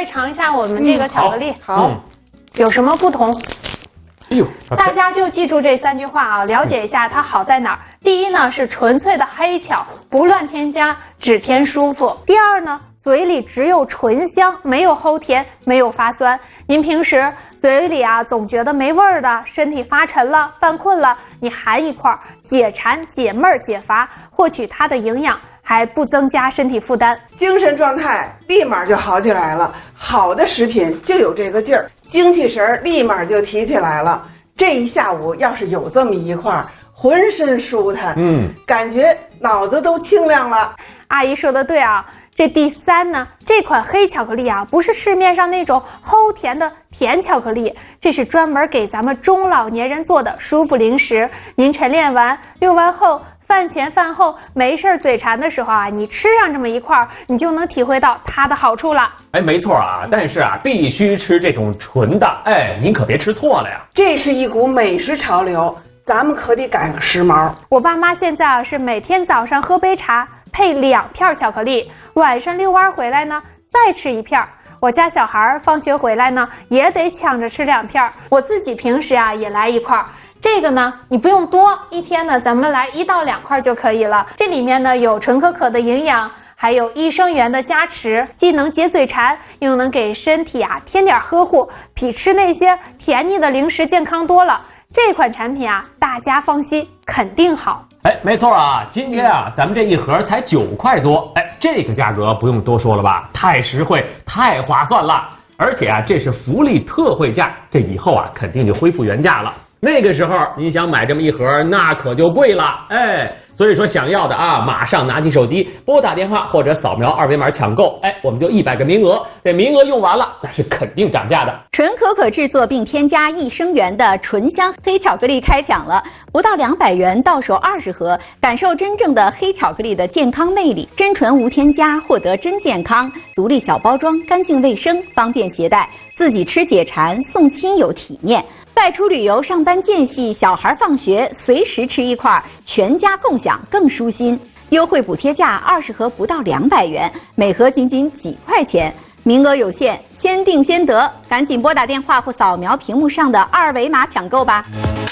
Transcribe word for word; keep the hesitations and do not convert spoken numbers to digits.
尝一下我们这个巧克力， 嗯、好，好、嗯， 有什么不同？ 哎呦， 大家就记住这三句话啊，了解一下它好在哪儿。第一呢是纯粹的黑巧，不乱添加，只添舒服。第二呢，嘴里只有醇香，没有齁甜，没有发酸。您平时嘴里啊总觉得没味儿的，身体发沉了，犯困了，你含一块，解馋解闷解乏，获取它的营养，还不增加身体负担， 精神状态立马就好起来了。好的食品就有这个劲儿，精气神立马就提起来了。这一下午要是有这么一块，浑身舒坦，嗯，感觉脑子都清亮了。 阿姨说的对啊。这第三呢，这款黑巧克力啊，不是市面上那种齁甜的甜巧克力，这是专门给咱们中老年人做的舒服零食。您晨练完、遛完后、饭前饭后没事嘴馋的时候啊，你吃上这么一块，你就能体会到它的好处了。 哎，没错啊，但是啊，必须吃这种纯的，哎，您可别吃错了呀。 这是一股美食潮流，咱们可得赶个时髦。 我爸妈现在啊是每天早上喝杯茶，配两片巧克力，晚上遛弯回来呢再吃一片。我家小孩放学回来呢也得抢着吃两片，我自己平时啊也来一块。这个呢你不用多，一天呢咱们来一到两块就可以了。这里面呢有纯可可的营养，还有益生元的加持，既能解嘴馋，又能给身体啊添点呵护，比吃那些甜腻的零食健康多了。这款产品啊大家放心，肯定好。 哎，没错啊，今天啊咱们这一盒才九块多，哎，这个价格不用多说了吧，太实惠太划算了。而且啊这是福利特惠价，这以后啊肯定就恢复原价了。那个时候你想买这么一盒那可就贵了，哎，所以说想要的啊马上拿起手机拨打电话或者扫描二维码抢购，哎，我们就一百个名额，这名额用完了那是肯定涨价的。 纯可可制作并添加益生元的醇香黑巧克力开抢了，不到两百元到手二十盒，感受真正的黑巧克力的健康魅力，真纯无添加，获得真健康，独立小包装，干净卫生，方便携带，自己吃解馋，送亲友体面。外出旅游、上班间隙、小孩放学，随时吃一块，全家共享更舒心。优惠补贴价二十盒不到两百元，每盒仅仅几块钱，名额有限，先定先得，赶紧拨打电话或扫描屏幕上的二维码抢购吧。